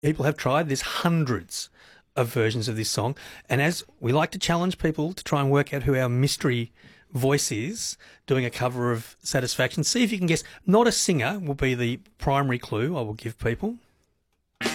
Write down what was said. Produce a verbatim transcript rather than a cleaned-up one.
People have tried. There's hundreds of versions of this song. And as we like to challenge people to try and work out who our mystery voice is, doing a cover of Satisfaction, see if you can guess. Not a singer will be the primary clue I will give people.